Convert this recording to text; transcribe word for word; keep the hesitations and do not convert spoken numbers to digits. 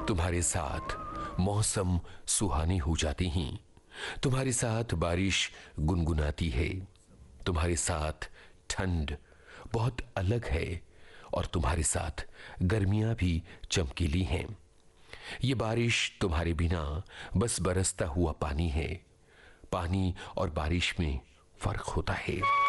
तुम्हारे साथ मौसम सुहानी हो जाती हैं। तुम्हारे साथ बारिश गुनगुनाती है। तुम्हारे साथ ठंड बहुत अलग है और तुम्हारे साथ गर्मियां भी चमकीली हैं। ये बारिश तुम्हारे बिना बस बरसता हुआ पानी है। पानी और बारिश में फर्क होता है।